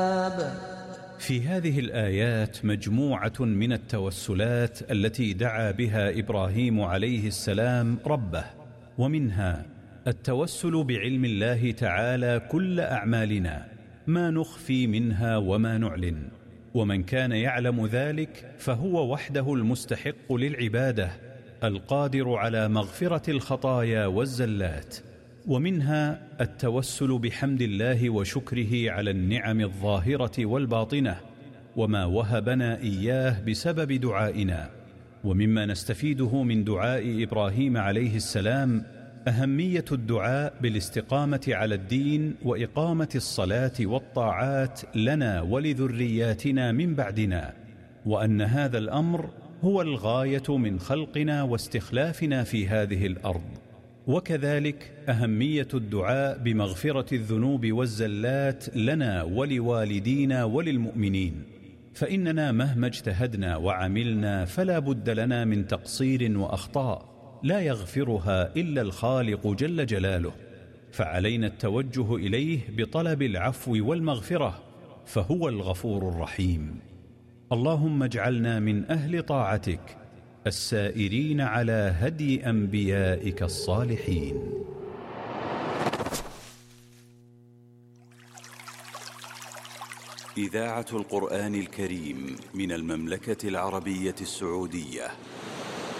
في هذه الآيات مجموعة من التوسلات التي دعا بها إبراهيم عليه السلام ربه، ومنها التوسل بعلم الله تعالى كل أعمالنا، ما نخفي منها وما نعلن، ومن كان يعلم ذلك فهو وحده المستحق للعبادة القادر على مغفرة الخطايا والزلات. ومنها التوسل بحمد الله وشكره على النعم الظاهرة والباطنة وما وهبنا إياه بسبب دعائنا. ومما نستفيده من دعاء إبراهيم عليه السلام أهمية الدعاء بالاستقامة على الدين وإقامة الصلاة والطاعات لنا ولذرياتنا من بعدنا، وأن هذا الأمر هو الغاية من خلقنا واستخلافنا في هذه الأرض. وكذلك أهمية الدعاء بمغفرة الذنوب والزلات لنا ولوالدينا وللمؤمنين، فإننا مهما اجتهدنا وعملنا فلا بد لنا من تقصير وأخطاء لا يغفرها إلا الخالق جل جلاله، فعلينا التوجه إليه بطلب العفو والمغفرة، فهو الغفور الرحيم. اللهم اجعلنا من أهل طاعتك السائرين على هدي أنبيائك الصالحين. إذاعة القرآن الكريم من المملكة العربية السعودية.